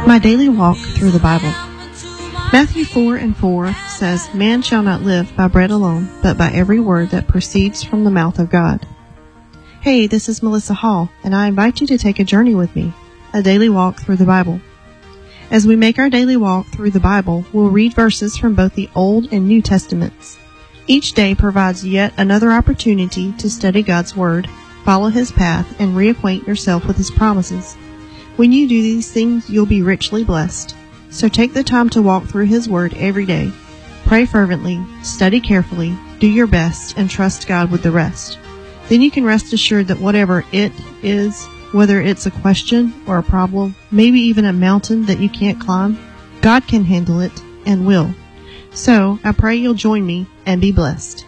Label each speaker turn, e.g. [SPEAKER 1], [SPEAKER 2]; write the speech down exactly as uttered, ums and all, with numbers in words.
[SPEAKER 1] My daily walk through the Bible. Matthew four and four says, "Man shall not live by bread alone, but by every word that proceeds from the mouth of God." Hey, this is Melissa Hall, and I invite you to take a journey with me, a daily walk through the Bible. As we make our daily walk through the Bible, we'll read verses from both the Old and New Testaments. Each day provides yet another opportunity to study God's Word, follow His path, and reacquaint yourself with His promises. When you do these things, you'll be richly blessed. So take the time to walk through His Word every day. Pray fervently, study carefully, do your best, and trust God with the rest. Then you can rest assured that whatever it is, whether it's a question or a problem, maybe even a mountain that you can't climb, God can handle it and will. So I pray you'll join me and be blessed.